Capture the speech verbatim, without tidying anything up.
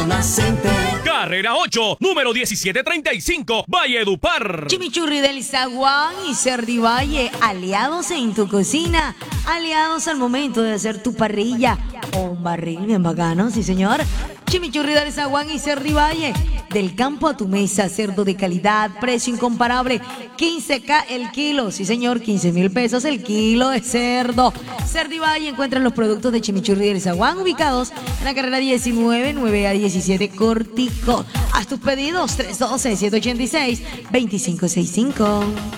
zona centro. Carrera ocho, número diecisiete treinta y cinco, Valledupar. Chimichurri del Zaguán y Cerdivalle, aliados en tu cocina, aliados al momento de hacer tu parrilla o un barril bien bacano, sí señor. Chimichurri del Zaguán y Cerdivalle, del campo a tu mesa, cerdo de calidad, precio incomparable, quince K el kilo, sí señor, quince mil pesos el kilo de cerdo. Cerdivalle, encuentran los productos de Chimichurri del Zaguán ubicados en la carrera diecinueve, nueve a diecisiete Cortico. Haz tus pedidos tres uno dos, siete ocho seis, dos cinco seis cinco.